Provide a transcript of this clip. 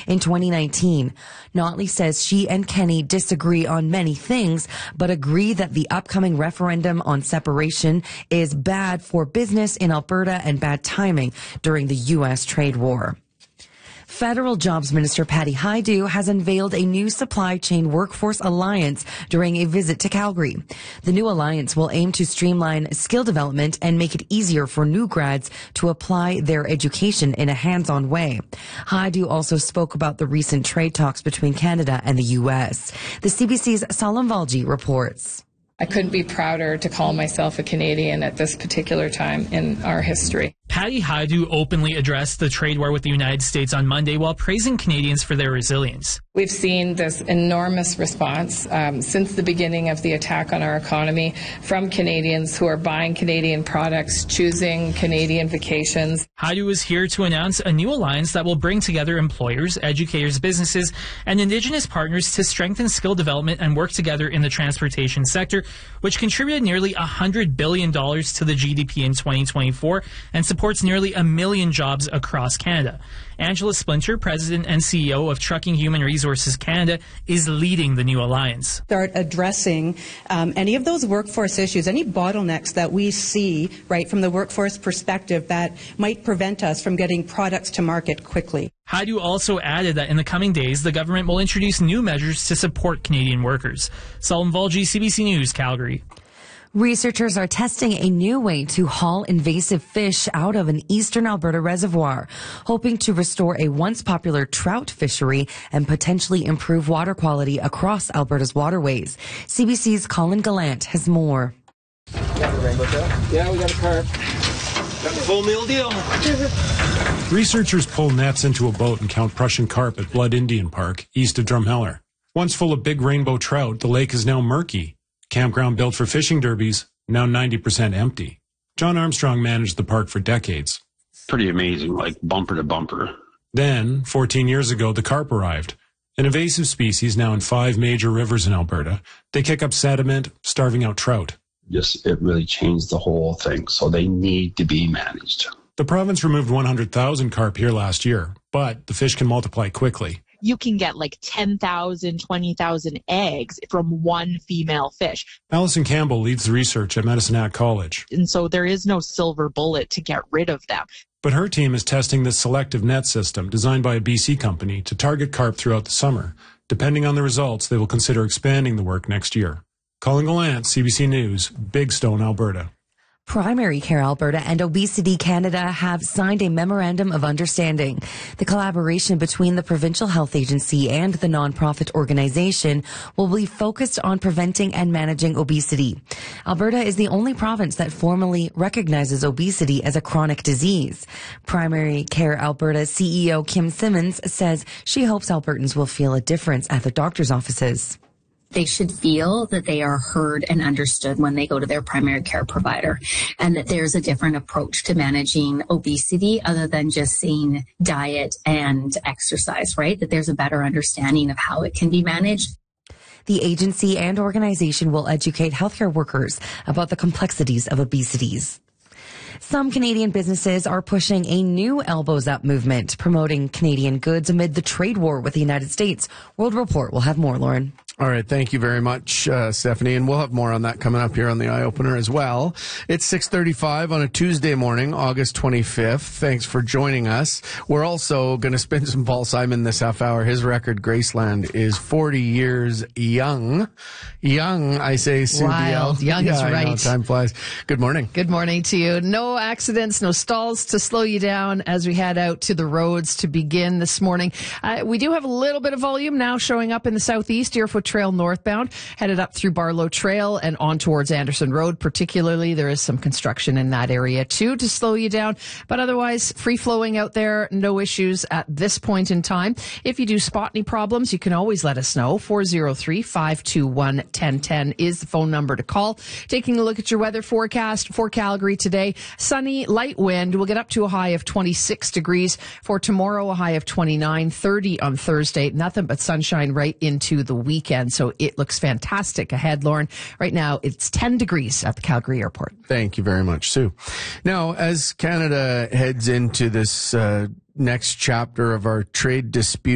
in 2019. Notley says she and Kenney disagree on many things, but agree that the upcoming referendum on separation is bad for business in Alberta and bad timing during the U.S. trade war. Federal Jobs Minister Patty Hajdu has unveiled a new supply chain workforce alliance during a visit to Calgary. The new alliance will aim to streamline skill development and make it easier for new grads to apply their education in a hands-on way. Hajdu also spoke about the recent trade talks between Canada and the U.S. The CBC's Salam Valji reports. I couldn't be prouder to call myself a Canadian at this particular time in our history. Patty Hajdu openly addressed the trade war with the United States on Monday while praising Canadians for their resilience. We've seen this enormous response since the beginning of the attack on our economy from Canadians who are buying Canadian products, choosing Canadian vacations. Hajdu is here to announce a new alliance that will bring together employers, educators, businesses, and Indigenous partners to strengthen skill development and work together in the transportation sector, which contributed nearly $100 billion to the GDP in 2024 and supports nearly 1 million jobs across Canada. Angela Splinter, President and CEO of Trucking Human Resources Canada, is leading the new alliance. Start addressing any of those workforce issues, any bottlenecks that we see, right, from the workforce perspective that might prevent us from getting products to market quickly. Hajdu also added that in the coming days, the government will introduce new measures to support Canadian workers. Salam Valji, CBC News, Calgary. Researchers are testing a new way to haul invasive fish out of an eastern Alberta reservoir, hoping to restore a once popular trout fishery and potentially improve water quality across Alberta's waterways. CBC's Colin Gallant has more. Yeah, we got a carp. Got the full meal deal. Researchers pull nets into a boat and count Prussian carp at Blood Indian Park, east of Drumheller. Once full of big rainbow trout, the lake is now murky. Campground built for fishing derbies, now 90% empty. John Armstrong managed the park for decades. Pretty amazing, like bumper to bumper. Then, 14 years ago, the carp arrived. An invasive species now in 5 major rivers in Alberta. They kick up sediment, starving out trout. It really changed the whole thing, so they need to be managed. The province removed 100,000 carp here last year, but the fish can multiply quickly. You can get like 10,000, 20,000 eggs from one female fish. Alison Campbell leads the research at Medicine Hat College. And so there is no silver bullet to get rid of them. But her team is testing this selective net system designed by a BC company to target carp throughout the summer. Depending on the results, they will consider expanding the work next year. Colin Gallant, CBC News, Big Stone, Alberta. Primary Care Alberta and Obesity Canada have signed a memorandum of understanding. The collaboration between the Provincial Health Agency and the nonprofit organization will be focused on preventing and managing obesity. Alberta is the only province that formally recognizes obesity as a chronic disease. Primary Care Alberta CEO Kim Simmons says she hopes Albertans will feel a difference at their doctor's offices. They should feel that they are heard and understood when they go to their primary care provider, and that there's a different approach to managing obesity other than just saying diet and exercise, right? That there's a better understanding of how it can be managed. The agency and organization will educate healthcare workers about the complexities of obesities. Some Canadian businesses are pushing a new Elbows Up movement, promoting Canadian goods amid the trade war with the United States. World Report will have more, Lauren. All right. Thank you very much, Stephanie. And we'll have more on that coming up here on the Eye Opener as well. It's 6:35 on a Tuesday morning, August 25th. Thanks for joining us. We're also going to spin some Paul Simon this half hour. His record, Graceland, is 40 years young. Young, I say, Sue Wild. DL. Young yeah, is I right. know, time flies. Good morning. Good morning to you. No accidents, no stalls to slow you down as we head out to the roads to begin this morning. We do have a little bit of volume now showing up in the southeast, Deerfoot Trail northbound, headed up through Barlow Trail and on towards Anderson Road. Particularly, there is some construction in that area too to slow you down. But otherwise, free flowing out there, no issues at this point in time. If you do spot any problems, you can always let us know. 403-521-1010 is the phone number to call. Taking a look at your weather forecast for Calgary today. Sunny, light wind. We'll get up to a high of 26 degrees. For tomorrow, a high of 29, 30 on Thursday. Nothing but sunshine right into the weekend. So it looks fantastic ahead, Lauren. Right now, it's 10 degrees at the Calgary airport. Thank you very much, Sue. Now, as Canada heads into this next chapter of our trade dispute,